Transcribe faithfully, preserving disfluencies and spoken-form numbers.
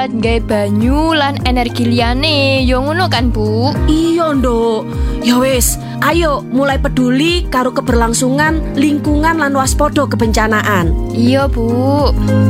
Nggae banyu lan energi liyane, yo ngono kan, Bu? Iya, Nduk. Ya wis, ayo mulai peduli karo keberlangsungan lingkungan lan waspada kebencanaan. Iya, Bu.